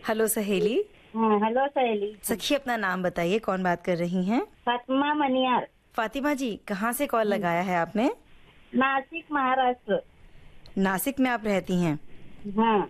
Hello सहेली। हाँ, hello सहेली। सखी अपना नाम बताइए, कौन बात कर रही हैं? फातिमा मनियार। फातिमा जी, कहाँ से कॉल लगाया है आपने? नासिक महाराष्ट्र। नासिक में आप रहती हैं? हाँ।